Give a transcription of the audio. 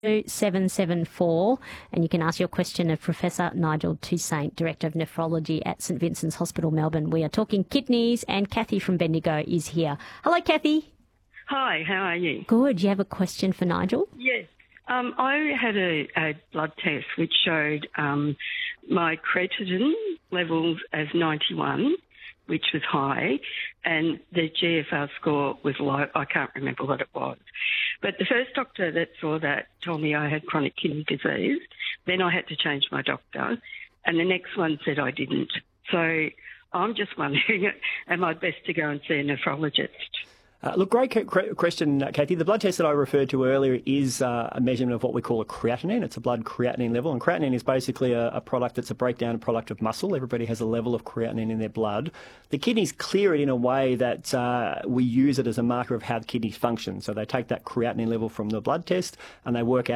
774, and you can ask your question of Professor Nigel Toussaint, Director of Nephrology at St Vincent's Hospital, Melbourne. We are talking kidneys, and Kathy from Bendigo is here. Hello, Kathy. Hi, how are you? Good. You have a question for Nigel? Yes. I had a blood test which showed my creatinine levels as 91, which was high, and the GFR score was low. I can't remember what it was. But the first doctor that saw that told me I had chronic kidney disease. Then I had to change my doctor, and the next one said I didn't. So I'm just wondering, am I best to go and see a nephrologist? Look, great question, Kathy. The blood test that I referred to earlier is a measurement of what we call a creatinine. It's a blood creatinine level, and creatinine is basically a product that's a breakdown product of muscle. Everybody has a level of creatinine in their blood. The kidneys clear it in a way that we use it as a marker of how the kidneys function. So they take that creatinine level from the blood test and they work out